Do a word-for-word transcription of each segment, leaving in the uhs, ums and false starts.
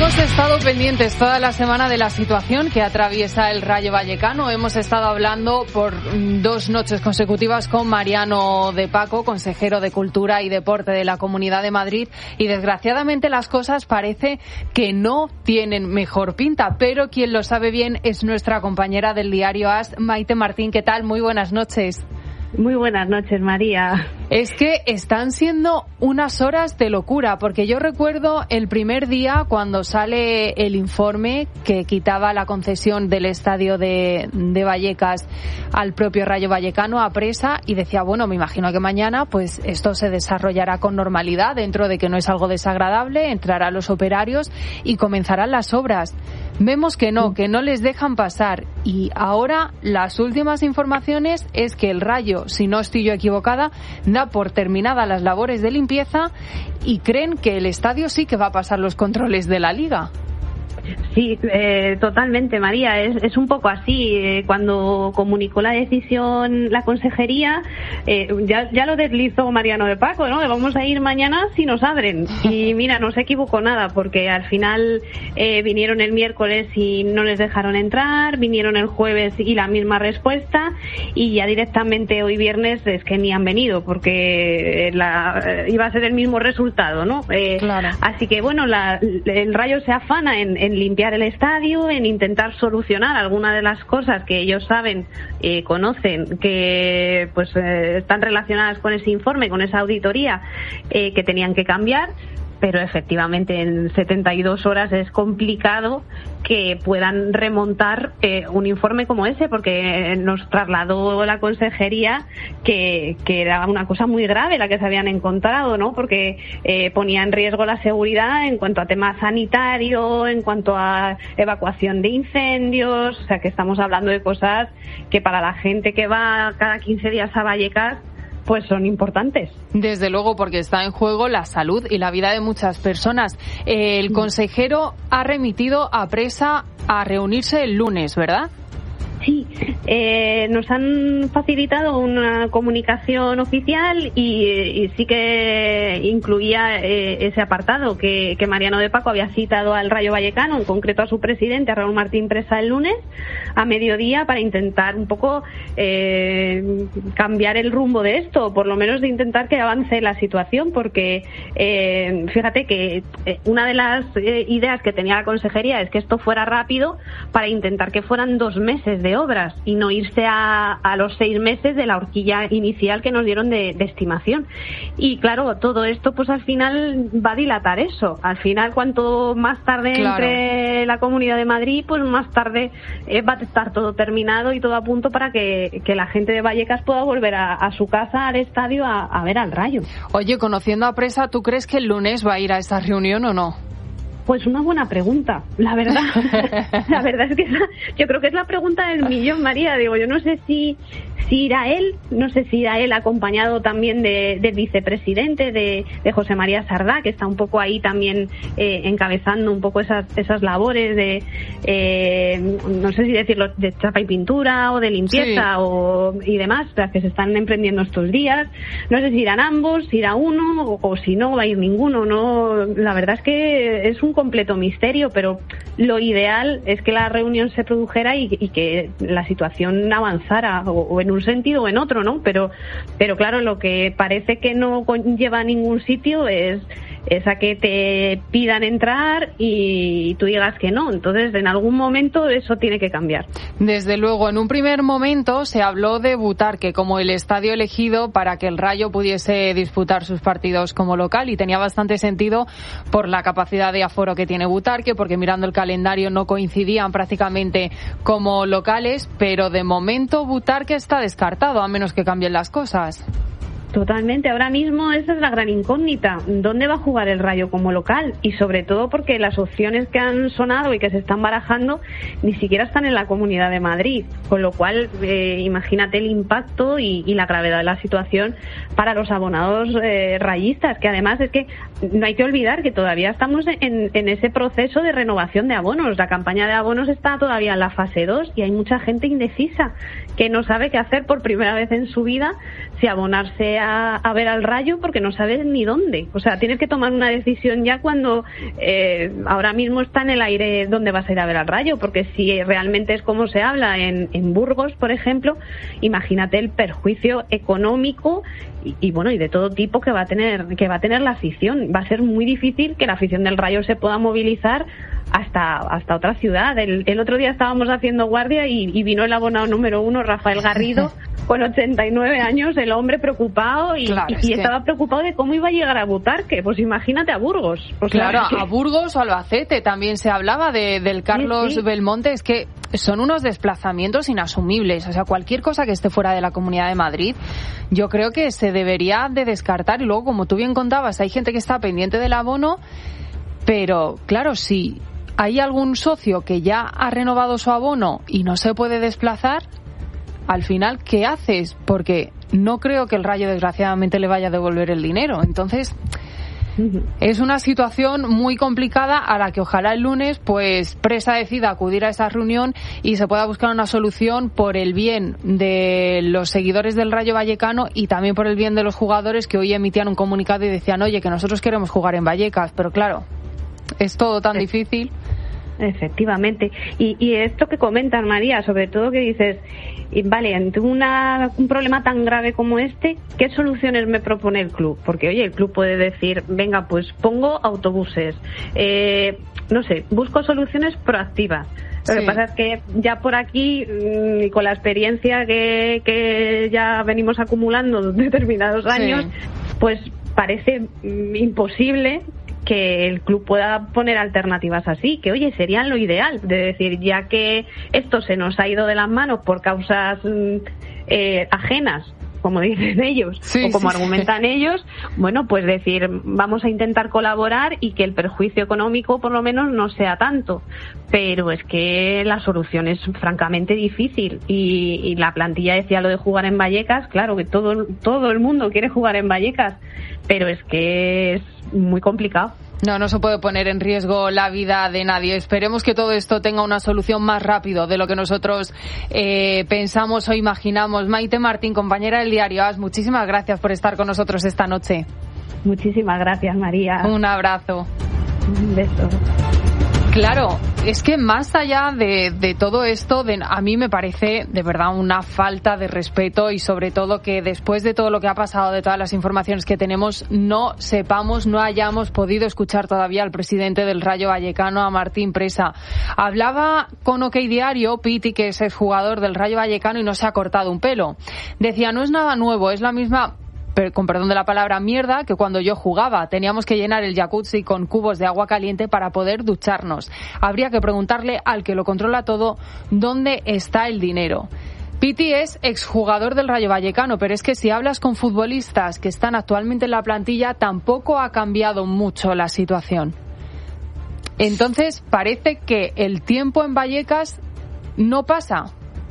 Hemos estado pendientes toda la semana de la situación que atraviesa el Rayo Vallecano. Hemos estado hablando por dos noches consecutivas con Mariano de Paco, consejero de Cultura y Deporte de la Comunidad de Madrid, y desgraciadamente las cosas parece que no tienen mejor pinta, pero quien lo sabe bien es nuestra compañera del diario AS, Maite Martín. ¿Qué tal? Muy buenas noches. Muy buenas noches, María. Es que están siendo unas horas de locura, porque yo recuerdo el primer día cuando sale el informe que quitaba la concesión del estadio de, de Vallecas al propio Rayo Vallecano, a Presa, y decía, bueno, me imagino que mañana pues esto se desarrollará con normalidad, dentro de que no es algo desagradable, entrarán los operarios y comenzarán las obras. Vemos que no, que no les dejan pasar, y ahora las últimas informaciones es que el Rayo, si no estoy yo equivocada, da por terminadas las labores de limpieza y creen que el estadio sí que va a pasar los controles de la Liga. Sí, eh, totalmente, María. Es, es un poco así. Eh, cuando comunicó la decisión la consejería, eh, ya, ya lo deslizó Mariano de Paco, ¿no? Vamos a ir mañana si nos abren. Y mira, no se equivocó nada, porque al final eh, vinieron el miércoles y no les dejaron entrar, vinieron el jueves y la misma respuesta, y ya directamente hoy viernes es que ni han venido, porque la, iba a ser el mismo resultado, ¿no? Eh, claro. Así que bueno, la, el Rayo se afana en, en limpiar el estadio, en intentar solucionar algunas de las cosas que ellos saben, eh, conocen, que pues eh, están relacionadas con ese informe, con esa auditoría, eh, que tenían que cambiar. Pero efectivamente en setenta y dos horas es complicado que puedan remontar eh, un informe como ese, porque nos trasladó la consejería que, que era una cosa muy grave la que se habían encontrado, ¿no? Porque eh, ponía en riesgo la seguridad en cuanto a tema sanitario, en cuanto a evacuación de incendios, o sea que estamos hablando de cosas que para la gente que va cada quince días a Vallecas pues son importantes. Desde luego, porque está en juego la salud y la vida de muchas personas. El consejero ha remitido a Presa a reunirse el lunes, ¿verdad? Sí, eh, nos han facilitado una comunicación oficial y, y sí que incluía eh, ese apartado que, que Mariano de Paco había citado al Rayo Vallecano, en concreto a su presidente, a Raúl Martín Presa, el lunes a mediodía, para intentar un poco eh, cambiar el rumbo de esto, por lo menos de intentar que avance la situación, porque eh, fíjate que una de las eh, ideas que tenía la consejería es que esto fuera rápido, para intentar que fueran dos meses de obras y no irse a, a los seis meses de la horquilla inicial que nos dieron de, de estimación. Y claro, todo esto pues al final va a dilatar eso. Al final, cuanto más tarde claro. entre la Comunidad de Madrid, pues más tarde eh, va a estar todo terminado y todo a punto para que, que la gente de Vallecas pueda volver a, a su casa, al estadio, a, a ver al Rayo. Oye, conociendo a Presa, ¿tú crees que el lunes va a ir a esta reunión o no? Pues una buena pregunta, la verdad. La verdad es que esa, yo creo que es la pregunta del millón, María. Digo, yo no sé si, si irá él, no sé si irá él acompañado también de, del vicepresidente, de, de José María Sardá, que está un poco ahí también eh, encabezando un poco esas, esas labores de, eh, no sé si decirlo, de chapa y pintura o de limpieza, sí. o, y demás, las que se están emprendiendo estos días. No sé si irán ambos, si irá uno, o, o si no va a ir ninguno. No, la verdad es que es un completo misterio, pero lo ideal es que la reunión se produjera y, y que la situación avanzara, o, o en un sentido o en otro, ¿no? Pero, pero claro, lo que parece que no lleva a ningún sitio es, es a que te pidan entrar y tú digas que no. Entonces, en algún momento eso tiene que cambiar. Desde luego, en un primer momento se habló de Butarque como el estadio elegido para que el Rayo pudiese disputar sus partidos como local, y tenía bastante sentido por la capacidad de aforo que tiene Butarque, porque mirando el calendario no coincidían prácticamente como locales, pero de momento Butarque está descartado, a menos que cambien las cosas. Totalmente. Ahora mismo esa es la gran incógnita. ¿Dónde va a jugar el Rayo como local? Y sobre todo porque las opciones que han sonado y que se están barajando ni siquiera están en la Comunidad de Madrid. Con lo cual, eh, imagínate el impacto y, y la gravedad de la situación para los abonados eh, rayistas, que además es que no hay que olvidar que todavía estamos en, en ese proceso de renovación de abonos. La campaña de abonos está todavía en la fase dos y hay mucha gente indecisa que no sabe qué hacer por primera vez en su vida, si abonarse a, a ver al Rayo porque no sabes ni dónde. O sea, tienes que tomar una decisión ya cuando eh, ahora mismo está en el aire dónde vas a ir a ver al Rayo, porque si realmente es como se habla en, en Burgos, por ejemplo, imagínate el perjuicio económico y, y bueno, y de todo tipo que va a tener que va a tener la afición. Va a ser muy difícil que la afición del Rayo se pueda movilizar hasta hasta otra ciudad. El, el otro día estábamos haciendo guardia y, y vino el abonado número uno, Rafael Garrido, con ochenta y nueve años, el hombre preocupado y, claro, y, y es estaba que... preocupado de cómo iba a llegar a Butarque. Pues imagínate a Burgos. O sea, claro, que... a Burgos o Albacete también se hablaba de, del Carlos sí, sí. Belmonte. Es que son unos desplazamientos inasumibles. O sea, cualquier cosa que esté fuera de la Comunidad de Madrid, yo creo que se debería de descartar. Y luego, como tú bien contabas, hay gente que está pendiente del abono, pero claro, si hay algún socio que ya ha renovado su abono y no se puede desplazar, al final, ¿qué haces? Porque no creo que el Rayo, desgraciadamente, le vaya a devolver el dinero. Entonces, es una situación muy complicada a la que ojalá el lunes, pues, Presa decida acudir a esa reunión y se pueda buscar una solución por el bien de los seguidores del Rayo Vallecano y también por el bien de los jugadores, que hoy emitían un comunicado y decían, oye, que nosotros queremos jugar en Vallecas, pero claro, es todo tan difícil. Efectivamente. Y, y esto que comentas, María, sobre todo que dices, vale, ante una, un problema tan grave como este, ¿qué soluciones me propone el club? Porque, oye, el club puede decir, venga, pues pongo autobuses, eh, no sé, busco soluciones proactivas. Lo sí. que pasa es que ya por aquí, y con la experiencia que, que ya venimos acumulando determinados años, sí. pues parece imposible que el club pueda poner alternativas así, que oye, serían lo ideal, de decir, ya que esto se nos ha ido de las manos por causas eh, ajenas, como dicen ellos, sí, o como sí, argumentan sí. ellos, bueno, pues decir, vamos a intentar colaborar y que el perjuicio económico por lo menos no sea tanto, pero es que la solución es francamente difícil y, y la plantilla decía lo de jugar en Vallecas, claro que todo, todo el mundo quiere jugar en Vallecas, pero es que es muy complicado. No, no se puede poner en riesgo la vida de nadie. Esperemos que todo esto tenga una solución más rápido de lo que nosotros eh, pensamos o imaginamos. Maite Martín, compañera del diario A S, muchísimas gracias por estar con nosotros esta noche. Muchísimas gracias, María. Un abrazo. Un beso. Claro, es que más allá de, de todo esto, de, a mí me parece de verdad una falta de respeto y sobre todo que después de todo lo que ha pasado, de todas las informaciones que tenemos, no sepamos, no hayamos podido escuchar todavía al presidente del Rayo Vallecano, a Martín Presa. Hablaba con OK Diario, Piti, que es exjugador del Rayo Vallecano y no se ha cortado un pelo. Decía, no es nada nuevo, es la misma... con perdón de la palabra, mierda, que cuando yo jugaba. Teníamos que llenar el jacuzzi con cubos de agua caliente para poder ducharnos. Habría que preguntarle al que lo controla todo dónde está el dinero. Piti es exjugador del Rayo Vallecano, pero es que si hablas con futbolistas que están actualmente en la plantilla, tampoco ha cambiado mucho la situación. Entonces, parece que el tiempo en Vallecas no pasa.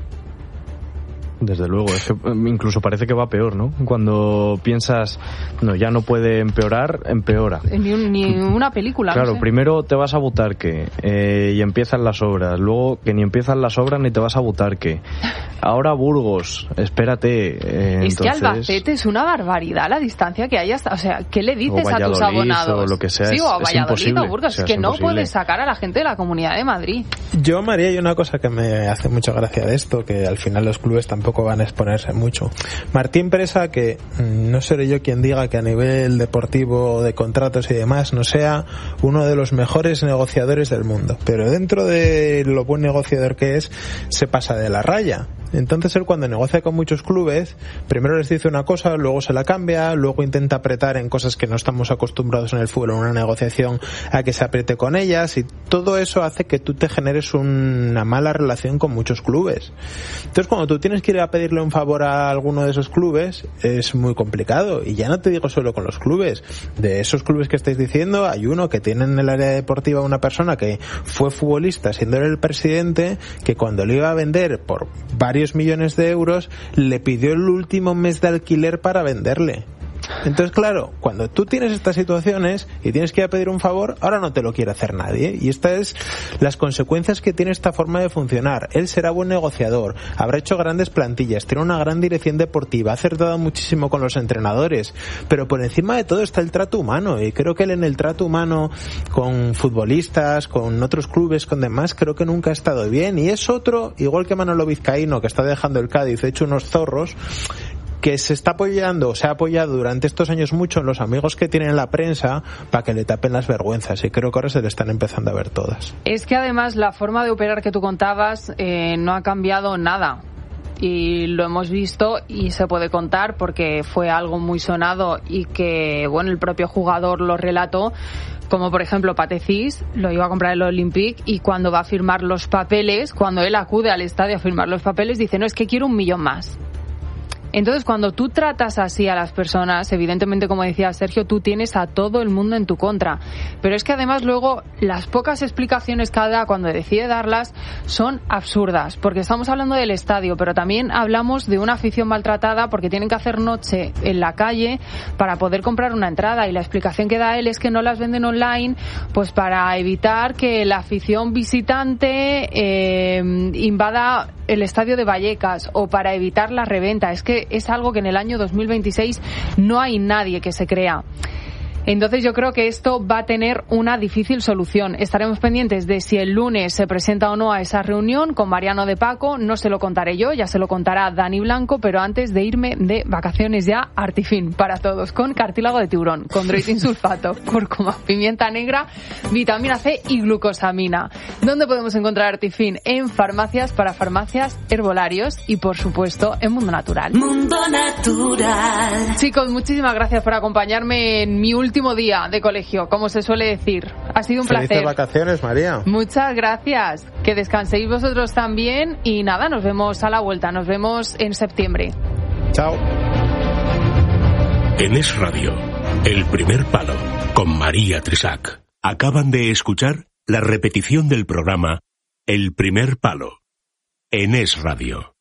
Desde luego, es que incluso parece que va peor, ¿no? Cuando piensas, no, ya no puede empeorar, empeora. Ni, un, ni una película, claro, no sé. Primero te vas a Butarque eh, y empiezan las obras, luego que ni empiezan las obras ni te vas a Butarque. Ahora Burgos, espérate. Eh, es entonces... que Albacete es una barbaridad la distancia que hay hasta, o sea, ¿qué le dices a tus abonados? O lo que sea, sí, es, o a Valladolid o Burgos, o sea, es que es no imposible. puedes sacar a la gente de la Comunidad de Madrid. Yo, María, hay una cosa que me hace mucha gracia de esto, que al final los clubes tampoco van a exponerse mucho. Martín Presa, que no seré yo quien diga que a nivel deportivo, de contratos y demás, no sea uno de los mejores negociadores del mundo, pero dentro de lo buen negociador que es, se pasa de la raya. Entonces él, cuando negocia con muchos clubes, primero les dice una cosa, luego se la cambia, luego intenta apretar en cosas que no estamos acostumbrados en el fútbol, en una negociación, a que se apriete con ellas, y todo eso hace que tú te generes una mala relación con muchos clubes. Entonces, cuando tú tienes que ir a pedirle un favor a alguno de esos clubes, es muy complicado. Y ya no te digo solo con los clubes. De esos clubes que estáis diciendo, hay uno que tiene en el área deportiva una persona que fue futbolista, siendo él el presidente, que cuando le iba a vender por varios millones de euros, le pidió el último mes de alquiler para venderle. Entonces, claro, cuando tú tienes estas situaciones y tienes que ir a pedir un favor, ahora no te lo quiere hacer nadie. Y estas es las consecuencias que tiene esta forma de funcionar. Él será buen negociador, habrá hecho grandes plantillas, tiene una gran dirección deportiva, ha acertado muchísimo con los entrenadores, pero por encima de todo está el trato humano, y creo que él en el trato humano con futbolistas, con otros clubes, con demás, creo que nunca ha estado bien. Y es otro, igual que Manolo Vizcaíno, que está dejando el Cádiz hecho unos zorros, que se está apoyando, se ha apoyado durante estos años mucho en los amigos que tiene en la prensa para que le tapen las vergüenzas, y creo que ahora se le están empezando a ver todas. Es que además la forma de operar que tú contabas eh, no ha cambiado nada. Y lo hemos visto y se puede contar porque fue algo muy sonado y que, bueno, el propio jugador lo relató, como por ejemplo Patecís lo iba a comprar el Olympique y cuando va a firmar los papeles, cuando él acude al estadio a firmar los papeles, dice, no, es que quiero un millón más. Entonces, cuando tú tratas así a las personas, evidentemente, como decía Sergio, tú tienes a todo el mundo en tu contra. Pero es que además luego las pocas explicaciones que da cuando decide darlas son absurdas, porque estamos hablando del estadio, pero también hablamos de una afición maltratada porque tienen que hacer noche en la calle para poder comprar una entrada, y la explicación que da él es que no las venden online pues para evitar que la afición visitante eh, invada el estadio de Vallecas o para evitar la reventa. Es que es algo que en el año dos mil veintiséis no hay nadie que se crea. Entonces yo creo que esto va a tener una difícil solución. Estaremos pendientes de si el lunes se presenta o no a esa reunión con Mariano de Paco. No se lo contaré yo, ya se lo contará Dani Blanco, pero antes de irme de vacaciones ya, Artifin para todos, con cartílago de tiburón, condroitin sulfato, cúrcuma, pimienta negra, vitamina C y glucosamina. ¿Dónde podemos encontrar Artifin? En farmacias, para farmacias, herbolarios y por supuesto en Mundo Natural. Mundo Natural. Chicos, muchísimas gracias por acompañarme en mi último día de colegio, como se suele decir. Ha sido un Felices placer. vacaciones, María. Muchas gracias. Que descanséis vosotros también y nada, nos vemos a la vuelta. Nos vemos en septiembre. Chao. En Es Radio, El Primer Palo, con María Trisac. Acaban de escuchar la repetición del programa El Primer Palo, en Es Radio.